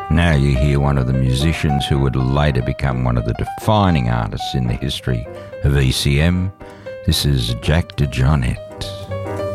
Now you hear one of the musicians who would later become one of the defining artists in the history of ECM. This is Jack DeJohnette.